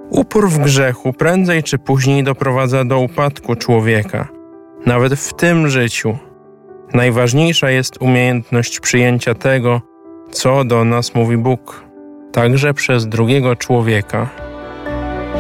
Upór w grzechu prędzej czy później doprowadza do upadku człowieka, nawet w tym życiu. Najważniejsza jest umiejętność przyjęcia tego, co do nas mówi Bóg, także przez drugiego człowieka.